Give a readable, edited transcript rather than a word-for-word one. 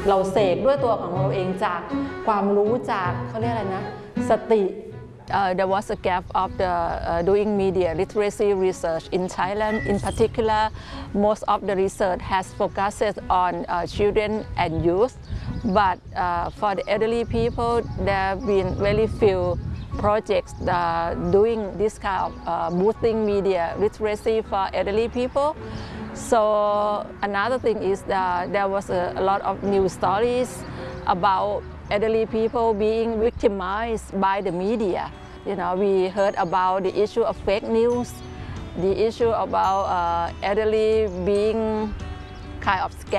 เราเสกด้วยตัวของเราเองจากความรู้จากเขาเรียกอะไรนะสติ There was a gap of the doing media literacy research in Thailand. In particular, most of the research has focused on children and youth. But for the elderly people, there have been very few projects doing this kind of boosting media literacy for elderly people. So another thing is that there was a lot of news stories about elderly people being victimized by the media. You know, we heard about the issue of fake news, the issue about elderly being kind of scammed.